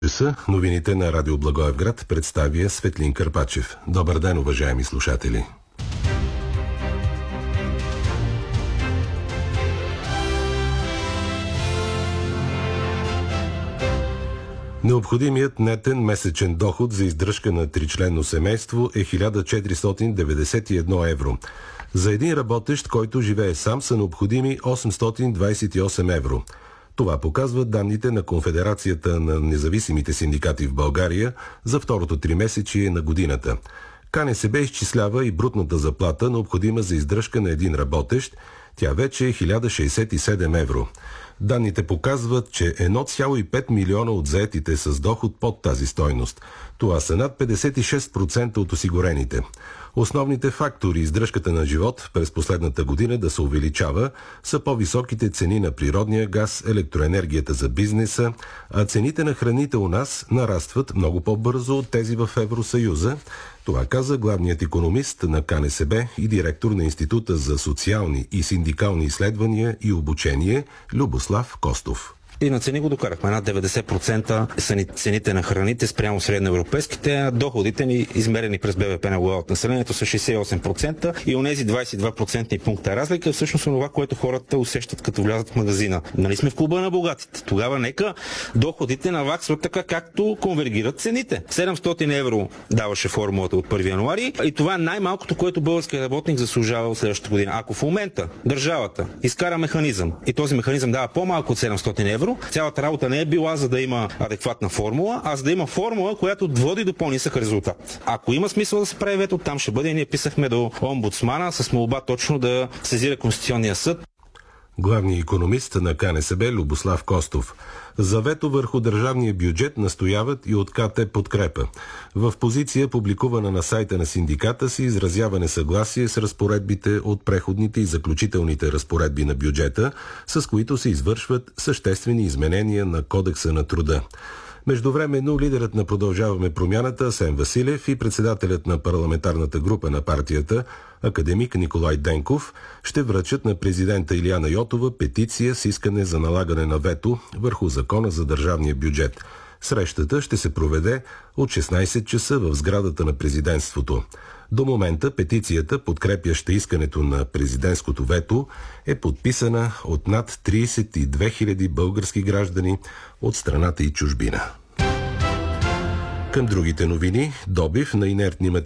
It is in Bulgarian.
Часа новините на Радио Благоевград представя Светлин Карпачев. Добър ден, уважаеми слушатели! Необходимият нетен месечен доход за издръжка на тричленно семейство е 1491 евро. За един работещ, който живее сам, са необходими 828 евро. Това показват данните на Конфедерацията на независимите синдикати в България за второто тримесечие на годината. КНСБ изчислява и брутната заплата, необходима за издръжка на един работещ. Тя вече е 1067 евро. Данните показват, че 1,5 милиона от заетите с доход под тази стойност. Това са над 56% от осигурените. Основните фактори издръжката на живот през последната година да се увеличава са по-високите цени на природния газ, електроенергията за бизнеса, а цените на храните у нас нарастват много по-бързо от тези в Евросъюза. Това каза главният икономист на КНСБ и директор на Института за социални и синдикални изследвания и обучение Любослав Костов. И на цени го докарахме. Над 90% са цените на храните спрямо средноевропейските, а доходите ни, измерени през БВП на глава от населението, са 68% и онези 22% пункта разлика е всъщност това, което хората усещат като влязат в магазина. Нали сме в клуба на богатите? Тогава нека доходите наваксват така, както конвергират цените. 700 евро даваше формулата от 1 януари и това е най-малкото, което българският работник заслужава от следващата година. Ако в момента държавата изкара механизъм и този механизъм дава по-малко от 700 евро, цялата работа не е била за да има адекватна формула, а за да има формула, която води до по-нисък резултат. Ако има смисъл да се прави вето, там ще бъде. Ние писахме до омбудсмана с молба точно да сезира Конституционния съд. Главният икономист на КНСБ Любослав Костов. За вето върху държавния бюджет настояват и от КТ Подкрепа. В позиция, публикувана на сайта на синдиката, се изразява несъгласие с разпоредбите от преходните и заключителните разпоредби на бюджета, с които се извършват съществени изменения на Кодекса на труда. Междувременно лидерът на Продължаваме промяната Асен Василев и председателят на парламентарната група на партията, академик Николай Денков, ще връчат на президента Илияна Йотова петиция с искане за налагане на вето върху закона за държавния бюджет. Срещата ще се проведе от 16 часа в сградата на президентството. До момента петицията, подкрепяща искането на президентското вето, е подписана от над 32 000 български граждани от страната и чужбина. Към другите новини, добив на инертни материали